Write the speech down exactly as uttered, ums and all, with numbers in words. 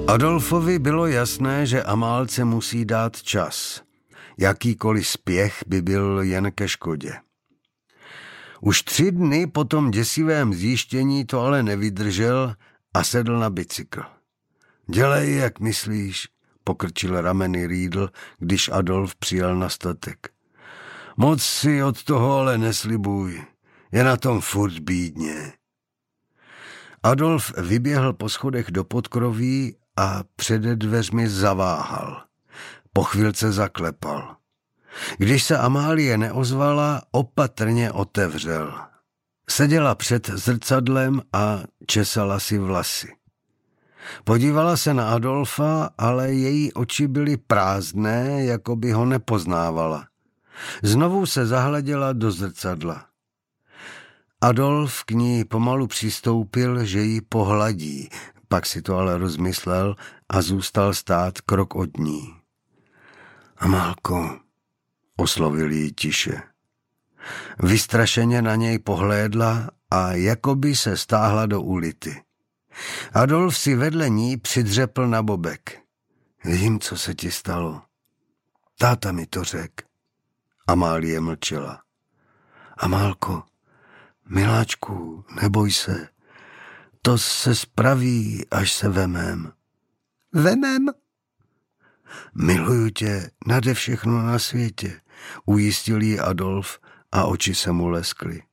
Adolfovi bylo jasné, že Amálce musí dát čas. Jakýkoliv spěch by byl jen ke škodě. Už tři dny po tom děsivém zjištění to ale nevydržel a sedl na bicykl. Dělej, jak myslíš, pokrčil rameny Riedl, když Adolf přijel na statek. Moc si od toho ale neslibuj, je na tom furt bídně. Adolf vyběhl po schodech do podkroví a před dveřmi zaváhal. Po chvilce zaklepal. Když se Amálie neozvala, opatrně otevřel. Seděla před zrcadlem a česala si vlasy. Podívala se na Adolfa, ale její oči byly prázdné, jako by ho nepoznávala. Znovu se zahleděla do zrcadla. Adolf k ní pomalu přistoupil, že ji pohladí, pak si to ale rozmyslel a zůstal stát krok od ní. Amálko, oslovil ji tiše. Vystrašeně na něj pohlédla a jakoby se stáhla do ulity. Adolf si vedle ní přidřepl na bobek. Vím, co se ti stalo. Táta mi to řek. Amálie mlčela. Amálko, miláčku, neboj se. To se spraví, až se vemem. Vemem? Miluju tě nade všechno na světě, ujistil jí Adolf a oči se mu leskly.